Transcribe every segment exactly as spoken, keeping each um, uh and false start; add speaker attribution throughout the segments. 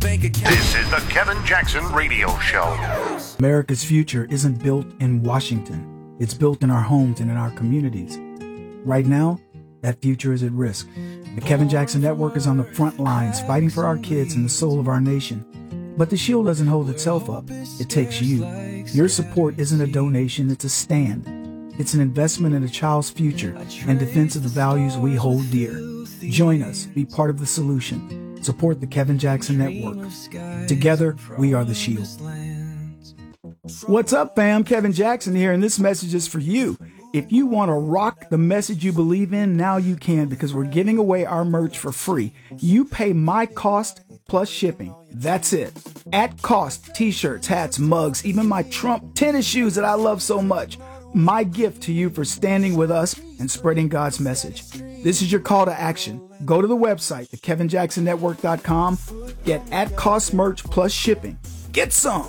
Speaker 1: bank account.
Speaker 2: This is the Kevin Jackson Radio Show.
Speaker 3: America's future isn't built in Washington. It's built in our homes and in our communities. Right now, that future is at risk. The Kevin Jackson Network is on the front lines fighting for our kids and the soul of our nation. But the shield doesn't hold itself up. It takes you. Your support isn't a donation, it's a stand. It's an investment in a child's future and defense of the values we hold dear. Join us. Be part of the solution. Support the Kevin Jackson Network. Together, we are the shield. What's up, fam? Kevin Jackson here, and this message is for you. If you want to rock the message you believe in, now you can, because we're giving away our merch for free. You pay my cost plus shipping. That's it. At cost, t-shirts, hats, mugs, even my Trump tennis shoes that I love so much. My gift to you for standing with us and spreading God's message. This is your call to action. Go to the website, the kevin jackson network dot com. Get at cost merch plus shipping. Get some.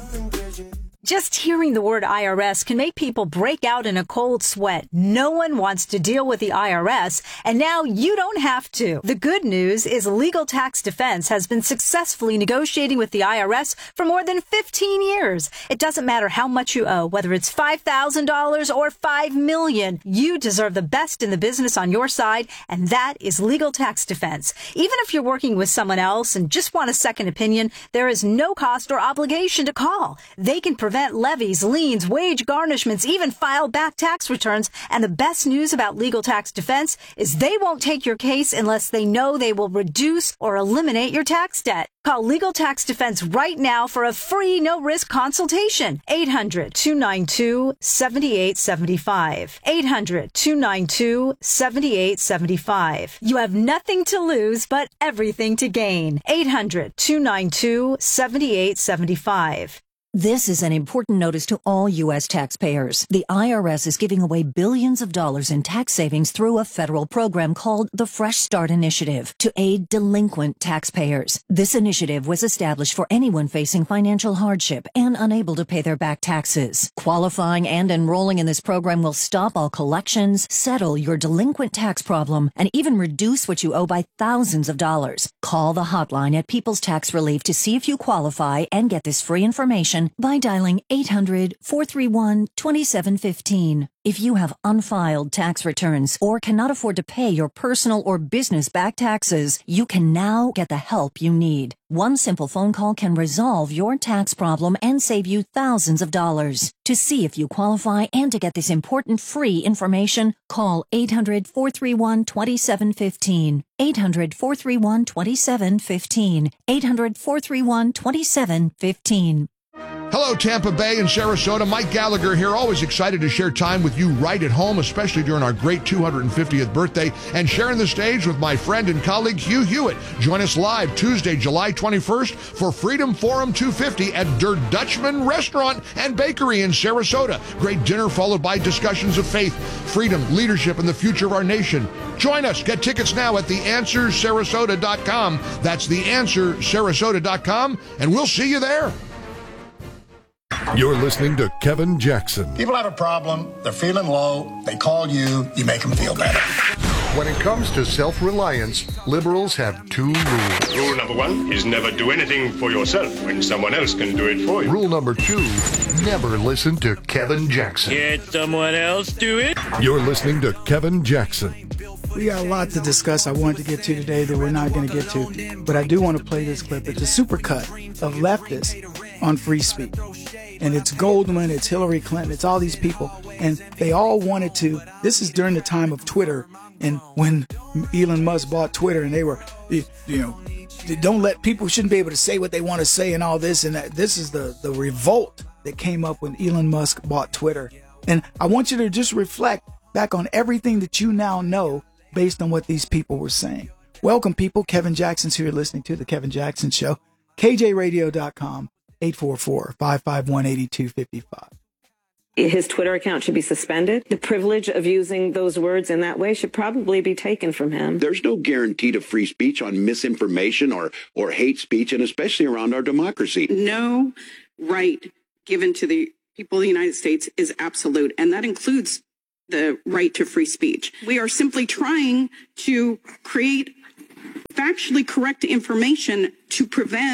Speaker 4: Just hearing the word I R S can make people break out in a cold sweat. No one wants to deal with the I R S, and now you don't have to. The good news is Legal Tax Defense has been successfully negotiating with the I R S for more than fifteen years. It doesn't matter how much you owe, whether it's five thousand dollars or five million dollars. You deserve the best in the business on your side, and that is Legal Tax Defense. Even if you're working with someone else and just want a second opinion, there is no cost or obligation to call. They can prevent levies, liens, wage garnishments, even file back tax returns. And the best news about Legal Tax Defense is they won't take your case unless they know they will reduce or eliminate your tax debt. Call Legal Tax Defense right now for a free, no-risk consultation. eight hundred, two nine two, seven eight seven five. eight hundred, two nine two, seven eight seven five. You have nothing to lose, but everything to gain. eight hundred, two nine two, seven eight seven five.
Speaker 5: This is an important notice to all U S taxpayers. The I R S is giving away billions of dollars in tax savings through a federal program called the Fresh Start Initiative to aid delinquent taxpayers. This initiative was established for anyone facing financial hardship and unable to pay their back taxes. Qualifying and enrolling in this program will stop all collections, settle your delinquent tax problem, and even reduce what you owe by thousands of dollars. Call the hotline at People's Tax Relief to see if you qualify and get this free information by dialing eight hundred, four three one, two seven one five. If you have unfiled tax returns or cannot afford to pay your personal or business back taxes, you can now get the help you need. One simple phone call can resolve your tax problem and save you thousands of dollars. To see if you qualify and to get this important free information, call eight hundred, four three one, two seven one five. eight hundred, four three one, two seven one five. eight hundred, four three one, two seven one five.
Speaker 6: Hello, Tampa Bay and Sarasota. Mike Gallagher here, always excited to share time with you right at home, especially during our great two hundred fiftieth birthday, and sharing the stage with my friend and colleague Hugh Hewitt. Join us live Tuesday, July twenty-first for Freedom Forum two fifty at Der Dutchman Restaurant and Bakery in Sarasota. Great dinner followed by discussions of faith, freedom, leadership, and the future of our nation. Join us. Get tickets now at the answer sarasota dot com. That's the answer sarasota dot com, and we'll see you there.
Speaker 2: You're listening to Kevin Jackson.
Speaker 7: People have a problem, they're feeling low, they call you, you make them feel better.
Speaker 2: When it comes to self-reliance, liberals have two rules.
Speaker 8: Rule number one is never do anything for yourself when someone else can do it for you.
Speaker 2: Rule number two, never listen to Kevin Jackson.
Speaker 9: Can't someone else do it?
Speaker 2: You're listening to Kevin Jackson.
Speaker 3: We got a lot to discuss I wanted to get to today that we're not going to get to, but I do want to play this clip. It's a supercut of leftists on free speech. And it's Goldman, it's Hillary Clinton, it's all these people. And they all wanted to, this is during the time of Twitter, and when Elon Musk bought Twitter, and they were, you know, don't let people, shouldn't be able to say what they want to say and all this. And that. This is the, the revolt that came up when Elon Musk bought Twitter. And I want you to just reflect back on everything that you now know based on what these people were saying. Welcome, people. Kevin Jackson's here listening to The Kevin Jackson Show. K J radio dot com. eight four four, five five one, eight two five five.
Speaker 10: His Twitter account should be suspended. The privilege of using those words in that way should probably be taken from him.
Speaker 11: There's no guarantee to free speech on misinformation or, or hate speech, and especially around our democracy.
Speaker 12: No right given to the people of the United States is absolute, and that includes the right to free speech. We are simply trying to create factually correct information to prevent harm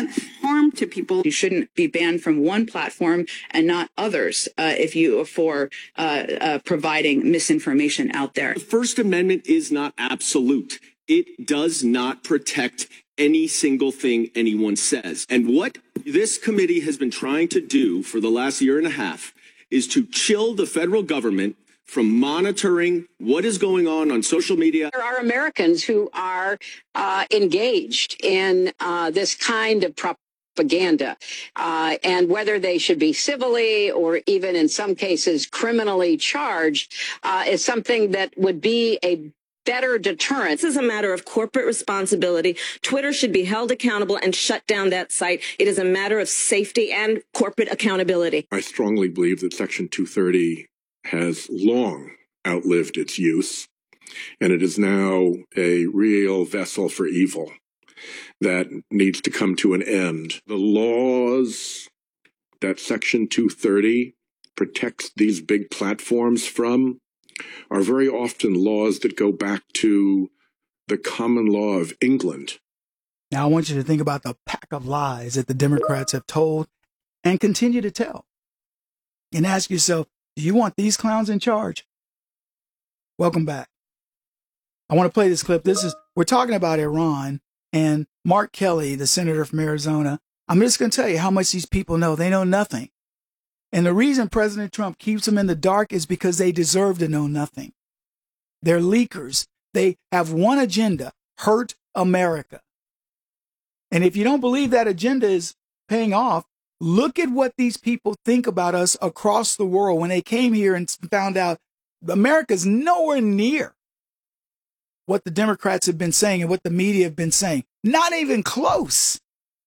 Speaker 12: harm to people. You shouldn't be banned from one platform and not others uh, if you for uh, uh, providing misinformation out there.
Speaker 1: The First Amendment is not absolute. It does not protect any single thing anyone says. And what this committee has been trying to do for the last year and a half is to chill the federal government from monitoring what is going on on social media.
Speaker 13: There are Americans who are uh, engaged in uh, this kind of propaganda, uh, and whether they should be civilly or even in some cases criminally charged uh, is something that would be a better deterrent.
Speaker 10: This is a matter of corporate responsibility. Twitter should be held accountable and shut down that site. It is a matter of safety and corporate accountability.
Speaker 14: I strongly believe that Section two thirty has long outlived its use, and it is now a real vessel for evil that needs to come to an end. The laws that Section two thirty protects these big platforms from are very often laws that go back to the common law of England.
Speaker 3: Now, I want you to think about the pack of lies that the Democrats have told and continue to tell, and ask yourself, do you want these clowns in charge? Welcome back. I want to play this clip. This is, we're talking about Iran and Mark Kelly, the senator from Arizona. I'm just going to tell you how much these people know. They know nothing. And the reason President Trump keeps them in the dark is because they deserve to know nothing. They're leakers. They have one agenda: hurt America. And if you don't believe that agenda is paying off, look at what these people think about us across the world when they came here and found out America's nowhere near what the Democrats have been saying and what the media have been saying. Not even close.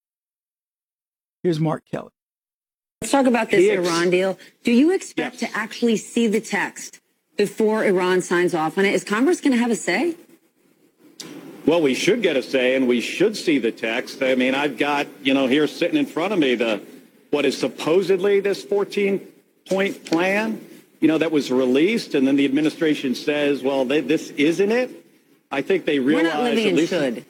Speaker 3: Here's Mark Kelly.
Speaker 15: Let's talk about this
Speaker 16: Yes.
Speaker 15: Iran deal. Do you expect
Speaker 16: Yes.
Speaker 15: to actually see the text before Iran signs off on it? Is Congress going to have a say?
Speaker 16: Well, we should get a say, and we should see the text. I mean, I've got, you know, here sitting in front of me, the what is supposedly this fourteen-point plan, you know, that was released, and then the administration says, well, they, this isn't it. I think they realize...
Speaker 15: We're not living
Speaker 16: at
Speaker 15: in
Speaker 16: least,
Speaker 15: should.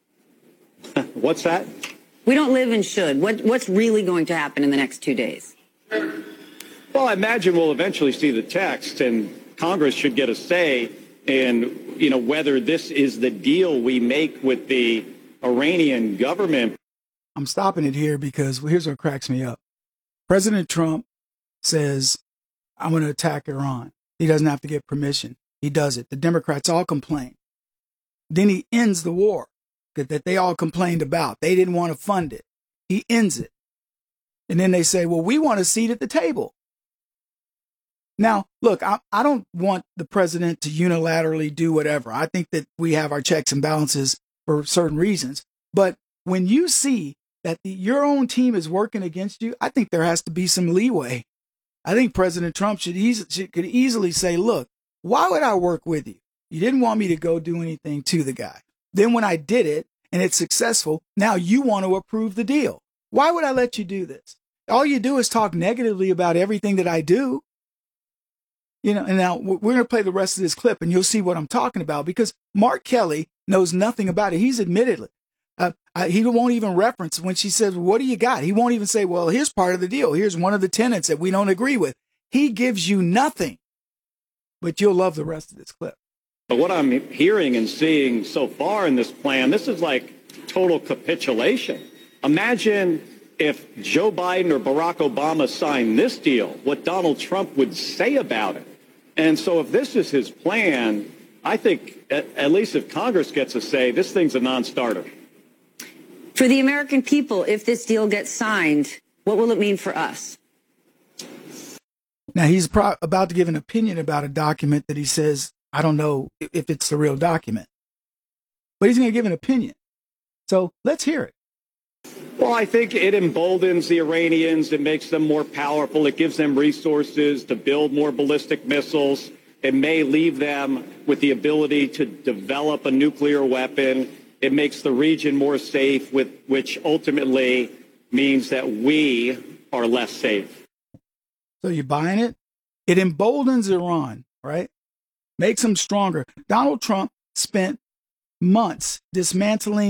Speaker 16: What's that?
Speaker 15: We don't live in should. What, what's really going to happen in the next two days?
Speaker 16: Well, I imagine we'll eventually see the text, and Congress should get a say in, you know, whether this is the deal we make with the Iranian government.
Speaker 3: I'm stopping it here because well, here's what cracks me up. President Trump says, I'm going to attack Iran. He doesn't have to get permission. He does it. The Democrats all complain. Then he ends the war that they all complained about. They didn't want to fund it. He ends it. And then they say, well, we want a seat at the table. Now, look, I, I don't want the president to unilaterally do whatever. I think that we have our checks and balances for certain reasons. But when you see that the, your own team is working against you, I think there has to be some leeway. I think President Trump should, easy, should could easily say, look, why would I work with you? You didn't want me to go do anything to the guy. Then when I did it and it's successful, now you want to approve the deal. Why would I let you do this? All you do is talk negatively about everything that I do. You know, and now we're going to play the rest of this clip and you'll see what I'm talking about because Mark Kelly knows nothing about it. He's admitted it. Uh, uh, he won't even reference when she says, what do you got? He won't even say, well, here's part of the deal. Here's one of the tenets that we don't agree with. He gives you nothing, but you'll love the rest of this clip.
Speaker 16: But what I'm hearing and seeing so far in this plan, this is like total capitulation. Imagine if Joe Biden or Barack Obama signed this deal, what Donald Trump would say about it. And so if this is his plan, I think at, at least if Congress gets a say, this thing's a non-starter.
Speaker 15: For the American people, if this deal gets signed, what will it mean for us?
Speaker 3: Now, he's pro- about to give an opinion about a document that he says, I don't know if it's the real document, but he's going to give an opinion. So let's hear it.
Speaker 16: Well, I think it emboldens the Iranians. It makes them more powerful. It gives them resources to build more ballistic missiles. It may leave them with the ability to develop a nuclear weapon. It makes the region more safe, with, which ultimately means that we are less safe.
Speaker 3: So you buying it? It emboldens Iran, right? Makes them stronger. Donald Trump spent months dismantling